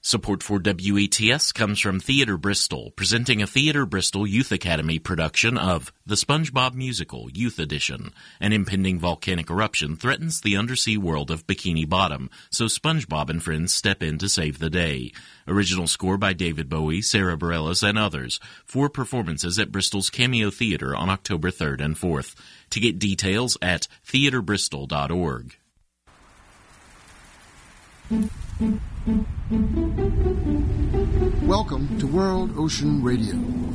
Support for WETS comes from Theatre Bristol, presenting a Theatre Bristol Youth Academy production of The SpongeBob Musical, Youth Edition. An impending volcanic eruption threatens the undersea world of Bikini Bottom, so SpongeBob and friends step in to save the day. Original score by David Bowie, Sarah Bareilles, and others. 4 performances at Bristol's Cameo Theatre on October 3rd and 4th. To get details at theatrebristol.org. Welcome to World Ocean Radio.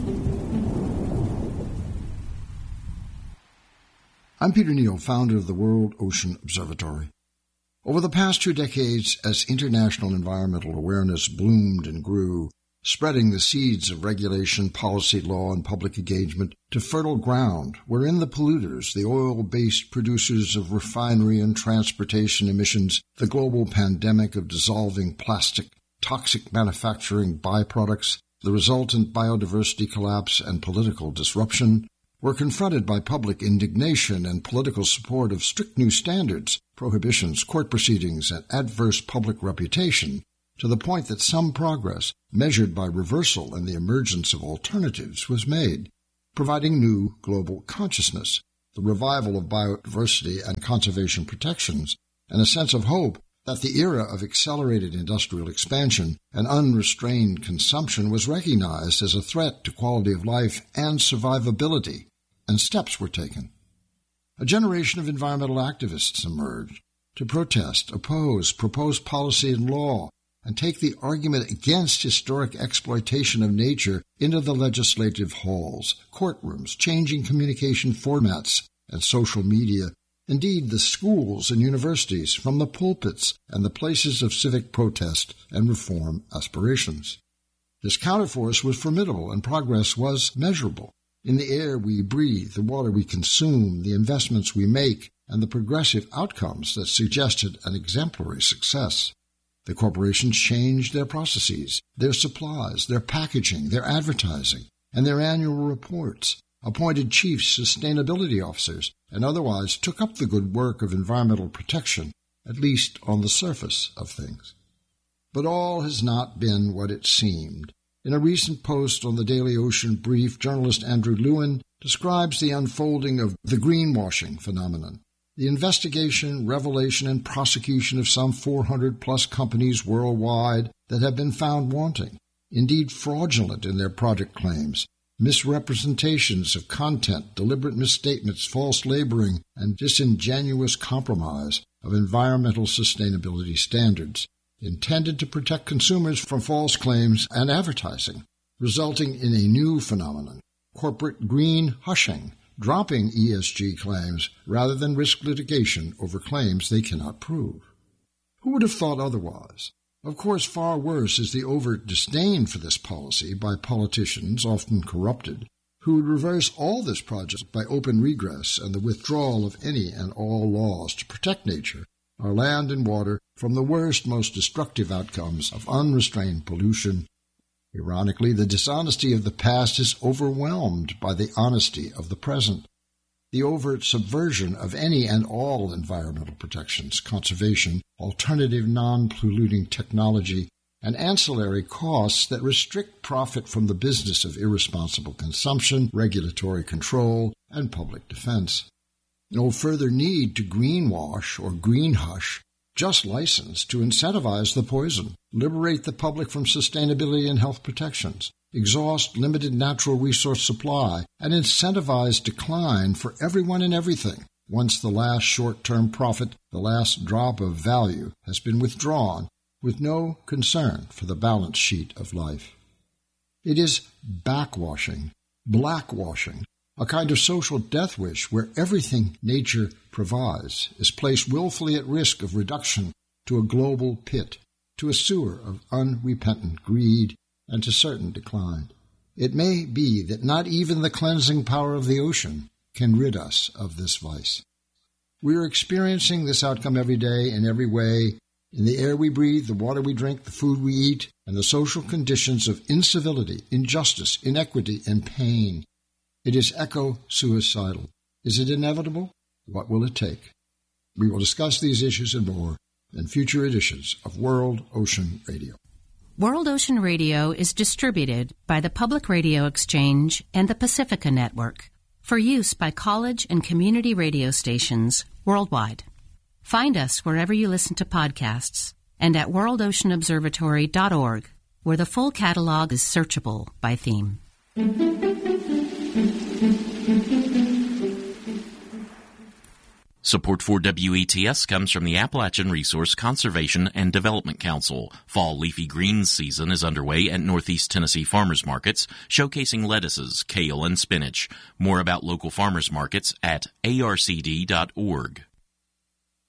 I'm Peter Neal, founder of the World Ocean Observatory. Over the past 2 decades, as international environmental awareness bloomed and grew, spreading the seeds of regulation, policy, law, and public engagement to fertile ground wherein the polluters, the oil-based producers of refinery and transportation emissions, the global pandemic of dissolving plastic, toxic manufacturing byproducts, the resultant biodiversity collapse, and political disruption, were confronted by public indignation and political support of strict new standards, prohibitions, court proceedings, and adverse public reputation, to the point that some progress, measured by reversal and the emergence of alternatives, was made, providing new global consciousness, the revival of biodiversity and conservation protections, and a sense of hope that the era of accelerated industrial expansion and unrestrained consumption was recognized as a threat to quality of life and survivability, and steps were taken. A generation of environmental activists emerged to protest, oppose, propose policy and law, and take the argument against historic exploitation of nature into the legislative halls, courtrooms, changing communication formats, and social media, indeed the schools and universities, from the pulpits and the places of civic protest and reform aspirations. This counterforce was formidable, and progress was measurable. In the air we breathe, the water we consume, the investments we make, and the progressive outcomes that suggested an exemplary success. The corporations changed their processes, their supplies, their packaging, their advertising, and their annual reports, appointed chief sustainability officers, and otherwise took up the good work of environmental protection, at least on the surface of things. But all has not been what it seemed. In a recent post on the Daily Ocean Brief, journalist Andrew Lewin describes the unfolding of the greenwashing phenomenon, the investigation, revelation, and prosecution of some 400-plus companies worldwide that have been found wanting, indeed fraudulent in their product claims, misrepresentations of content, deliberate misstatements, false labeling, and disingenuous compromise of environmental sustainability standards, intended to protect consumers from false claims and advertising, resulting in a new phenomenon, corporate green hushing, dropping ESG claims rather than risk litigation over claims they cannot prove. Who would have thought otherwise? Of course, far worse is the overt disdain for this policy by politicians, often corrupted, who would reverse all this project by open regress and the withdrawal of any and all laws to protect nature, our land and water, from the worst, most destructive outcomes of unrestrained pollution. Ironically, the dishonesty of the past is overwhelmed by the honesty of the present. The overt subversion of any and all environmental protections, conservation, alternative non-polluting technology, and ancillary costs that restrict profit from the business of irresponsible consumption, regulatory control, and public defense. No further need to greenwash or green hush, just license to incentivize the poison, liberate the public from sustainability and health protections, exhaust limited natural resource supply, and incentivize decline for everyone and everything once the last short-term profit, the last drop of value, has been withdrawn with no concern for the balance sheet of life. It is backwashing, blackwashing, a kind of social death wish where everything nature provides is placed willfully at risk of reduction to a global pit, to a sewer of unrepentant greed, and to certain decline. It may be that not even the cleansing power of the ocean can rid us of this vice. We are experiencing this outcome every day in every way, in the air we breathe, the water we drink, the food we eat, and the social conditions of incivility, injustice, inequity, and pain. It is eco-suicidal. Is it inevitable? What will it take? We will discuss these issues and more in future editions of World Ocean Radio. World Ocean Radio is distributed by the Public Radio Exchange and the Pacifica Network for use by college and community radio stations worldwide. Find us wherever you listen to podcasts and at worldoceanobservatory.org, where the full catalog is searchable by theme. Support for WETS comes from the Appalachian Resource Conservation and Development Council. Fall leafy greens season is underway at Northeast Tennessee farmers markets, showcasing lettuces, kale, and spinach. More about local farmers markets at arcd.org.